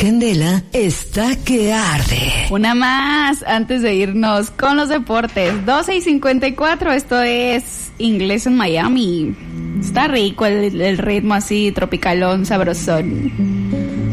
candela está que arde. Una más antes de irnos con los deportes. 12:54, esto es Inglés en Miami. Está rico el ritmo así, tropicalón, sabrosón.